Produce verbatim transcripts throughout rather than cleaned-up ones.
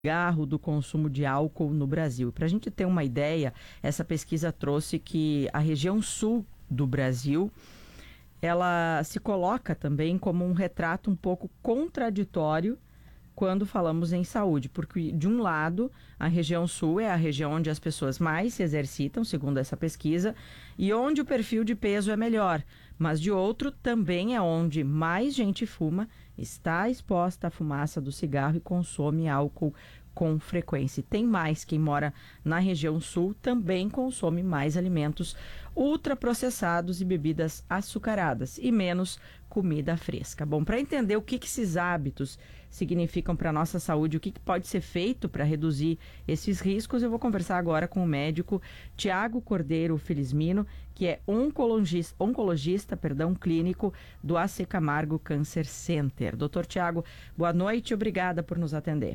cigarro, do consumo de álcool no Brasil. Para a gente ter uma ideia, essa pesquisa trouxe que a região sul do Brasil, ela se coloca também como um retrato um pouco contraditório quando falamos em saúde, porque de um lado a região sul é a região onde as pessoas mais se exercitam, segundo essa pesquisa, e onde o perfil de peso é melhor, mas de outro também é onde mais gente fuma, está exposta à fumaça do cigarro e consome álcool com frequência. Tem mais, quem mora na região sul também consome mais alimentos ultraprocessados e bebidas açucaradas e menos comida fresca. Bom, para entender o que, que esses hábitos significam para a nossa saúde, o que, que pode ser feito para reduzir esses riscos, eu vou conversar agora com o médico Tiago Cordeiro Felizmino, que é oncologista, oncologista perdão, clínico do A C Camargo Cancer Center. doutor Tiago, boa noite, obrigada por nos atender.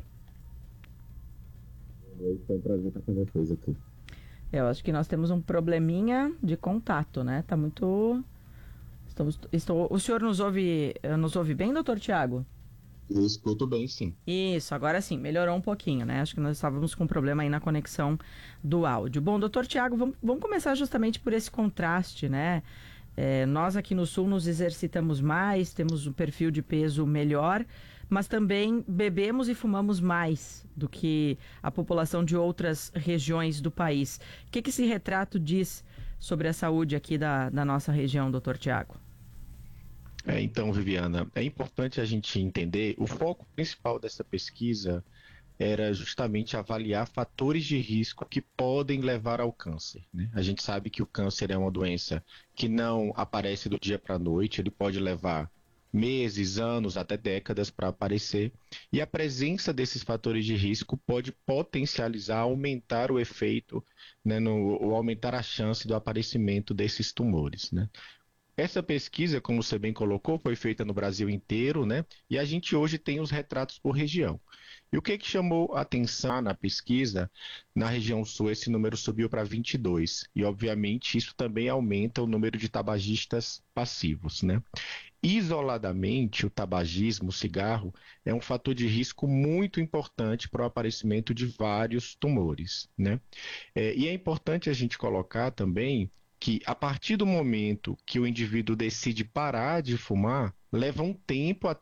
Foi um prazer estar com vocês aqui. Eu acho que nós temos um probleminha de contato, né? Tá muito... Estamos, estou... O senhor nos ouve, nos ouve bem, doutor Tiago? Eu escuto bem, sim. Isso, agora sim, melhorou um pouquinho, né? Acho que nós estávamos com um problema aí na conexão do áudio. Bom, doutor Tiago, vamos, vamos começar justamente por esse contraste, né? É, nós aqui no sul nos exercitamos mais, temos um perfil de peso melhor, mas também bebemos e fumamos mais do que a população de outras regiões do país. O que, que esse retrato diz sobre a saúde aqui da, da nossa região, doutor Tiago? É, então, Viviana, é importante a gente entender, o foco principal dessa pesquisa era justamente avaliar fatores de risco que podem levar ao câncer, né? A gente sabe que o câncer é uma doença que não aparece do dia para a noite, ele pode levar meses, anos, até décadas para aparecer, e a presença desses fatores de risco pode potencializar, aumentar o efeito, né, no, ou aumentar a chance do aparecimento desses tumores, né? Essa pesquisa, como você bem colocou, foi feita no Brasil inteiro, né? E a gente hoje tem os retratos por região. E o que, que chamou a atenção na pesquisa? Na região sul, esse número subiu para vinte e dois. E, obviamente, isso também aumenta o número de tabagistas passivos, né? Isoladamente, o tabagismo, o cigarro, é um fator de risco muito importante para o aparecimento de vários tumores, né? É, e é importante a gente colocar também que a partir do momento que o indivíduo decide parar de fumar, leva um tempo